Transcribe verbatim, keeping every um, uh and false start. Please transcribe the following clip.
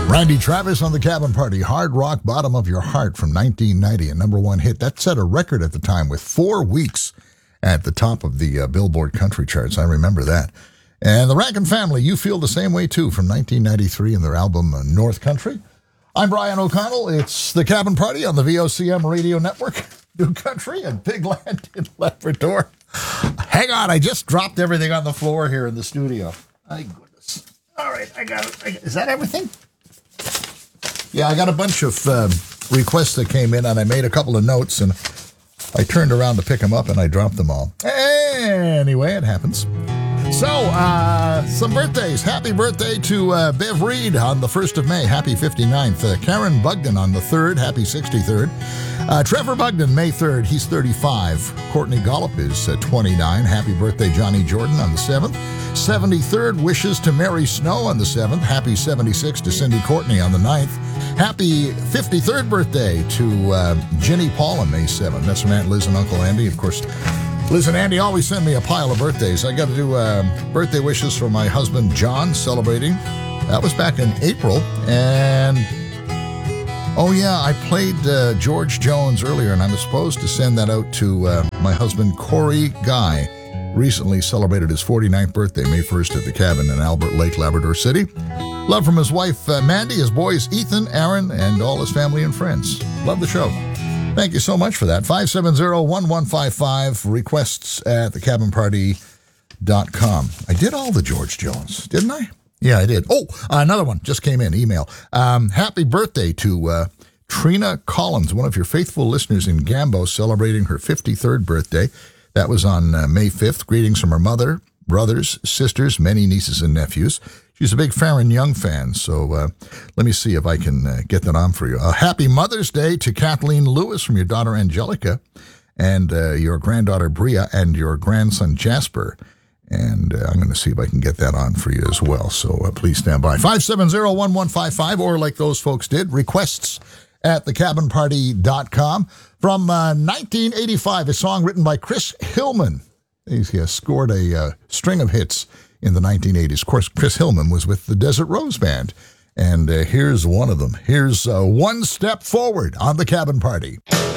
Randy Travis on the Cabin Party, Hard Rock Bottom of Your Heart from nineteen ninety, a number one hit. That set a record at the time with four weeks at the top of the uh, Billboard country charts. I remember that. And the Rankin Family, You Feel the Same Way Too, from nineteen ninety-three in their album uh, North Country. I'm Brian O'Connell. It's the Cabin Party on the V O C M Radio Network, New Country and Big Land in Labrador. Hang on, I just dropped everything on the floor here in the studio. My goodness. All right, I got it. I got, is that everything? Yeah, I got a bunch of uh, requests that came in, and I made a couple of notes, and I turned around to pick them up, and I dropped them all. Anyway, it happens. So, uh, some birthdays. Happy birthday to uh, Bev Reed on the first of May. Happy fifty-ninth. Uh, Karen Bugden on the third. Happy sixty-third. Uh, Trevor Bugden, May third. He's thirty-five. Courtney Gollop is uh, twenty-nine. Happy birthday, Johnny Jordan on the seventh. seventy-third wishes to Mary Snow on the seventh. Happy seventy-sixth to Cindy Courtney on the ninth. Happy fifty-third birthday to uh, Ginny Paul on May seventh. That's from Aunt Liz and Uncle Andy. Of course, Liz and Andy always send me a pile of birthdays. I got to do uh, birthday wishes for my husband, John, celebrating. That was back in April. And, oh, yeah, I played uh, George Jones earlier, and I'm supposed to send that out to uh, my husband, Corey Guy. Recently celebrated his forty-ninth birthday, May first, at the cabin in Albert Lake, Labrador City. Love from his wife, uh, Mandy, his boys, Ethan, Aaron, and all his family and friends. Love the show. Thank you so much for that. five seven zero, one one five five, requests at the cabin party dot com. I did all the George Jones, didn't I? Yeah, I did. Oh, another one just came in, email. Um, happy birthday to uh, Trina Collins, one of your faithful listeners in Gambo, celebrating her fifty-third birthday. That was on uh, May fifth. Greetings from her mother, brothers, sisters, many nieces and nephews. She's a big Farron Young fan, so uh, let me see if I can uh, get that on for you. A happy Mother's Day to Kathleen Lewis from your daughter Angelica and uh, your granddaughter Bria and your grandson Jasper. And uh, I'm going to see if I can get that on for you as well, so uh, please stand by. five seven zero, one one five five, or like those folks did, requests at the cabin party dot com. From uh, nineteen eighty-five, a song written by Chris Hillman. He has scored a uh, string of hits in the nineteen eighties. Of course, Chris Hillman was with the Desert Rose Band. And uh, here's one of them. Here's uh, One Step Forward on the Cabin Party.